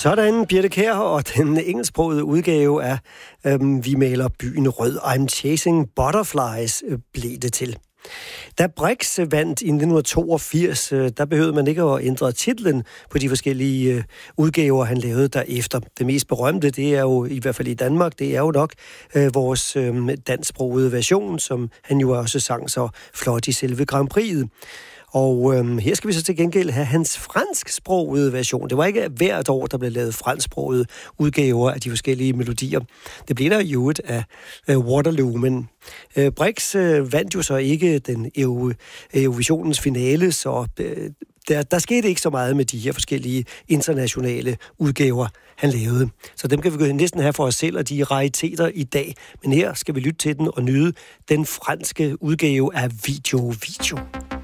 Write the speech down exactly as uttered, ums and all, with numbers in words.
Sådan, Birthe Kjær og den engelsksprogede udgave af øhm, Vi maler byen rød. I'm Chasing Butterflies øh, blev det til. Da Brix vandt i nitten toogfirs, øh, der behøvede man ikke at ændre titlen på de forskellige øh, udgaver, han lavede derefter. Det mest berømte, det er jo, i hvert fald i Danmark, det er jo nok øh, vores øh, dansksprogede version, som han jo også sang så flot i selve Grand Prix'et. Og øhm, her skal vi så til gengæld have hans fransksprogede version. Det var ikke hvert år, der blev lavet fransksprogede udgaver af de forskellige melodier. Det blev der jo et af øh, Waterloo, men øh, Brix øh, vandt jo så ikke den Euro, Eurovisionens finale, så øh, der, der skete ikke så meget med de her forskellige internationale udgaver, han lavede. Så dem kan vi næsten have for os selv, og de er rariteter i dag. Men her skal vi lytte til den og nyde den franske udgave af Video Video.